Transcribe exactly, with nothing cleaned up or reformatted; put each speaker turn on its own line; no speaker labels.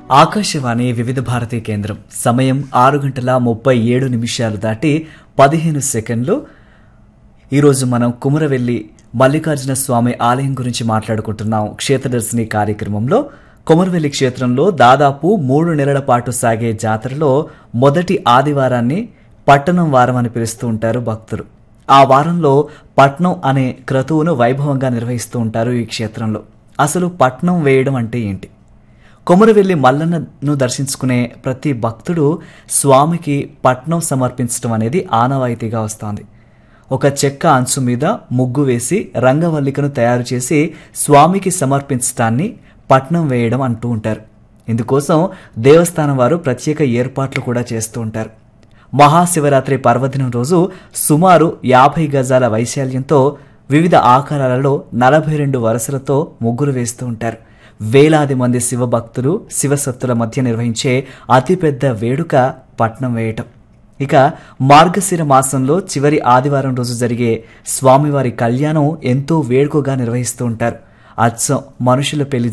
ఆకాశవాణి వివిధ భారతి కేంద్రం సమయం ఆరు గంటల ముప్పై ఏడు నిమిషాలు దాటి పదిహేను సెకండ్లు. ఈరోజు మనం కుమరవెల్లి మల్లికార్జున స్వామి ఆలయం గురించి మాట్లాడుకుంటున్నాం. క్షేత్రదర్శిని కార్యక్రమంలో కుమరవెల్లి క్షేత్రంలో దాదాపు మూడు నెలల పాటు సాగే జాతరలో మొదటి ఆదివారాన్ని పట్టణం వారం అని పిలుస్తూ ఉంటారు భక్తులు. ఆ వారంలో పట్నం అనే క్రతువును వైభవంగా నిర్వహిస్తూ ఉంటారు ఈ క్షేత్రంలో. అసలు పట్నం వేయడం అంటే ఏంటి? కొమరవెల్లి మల్లన్నను దర్శించుకునే ప్రతి భక్తుడు స్వామికి పట్నం సమర్పించడం అనేది ఆనవాయితీగా వస్తోంది. ఒక చెక్క అంచు మీద ముగ్గు వేసి రంగవల్లికను తయారు చేసి స్వామికి సమర్పించడాన్ని పట్నం వేయడం అంటూ ఉంటారు. ఇందుకోసం దేవస్థానం వారు ప్రత్యేక ఏర్పాట్లు కూడా చేస్తూ ఉంటారు. మహాశివరాత్రి పర్వదినం రోజు సుమారు యాభై గజాల వైశాల్యంతో వివిధ ఆకారాలలో నలభై రెండు వరుసలతో ముగ్గులు వేస్తూ ఉంటారు. వేలాది మంది శివభక్తులు శివసత్తుల మధ్య నిర్వహించే అతిపెద్ద వేడుక పట్నం వేయటం. ఇక మార్గశిర మాసంలో చివరి ఆదివారం రోజు జరిగే స్వామివారి కళ్యాణం ఎంతో వేడుకగా నిర్వహిస్తూ ఉంటారు. అచ్చం మనుషుల పెళ్లి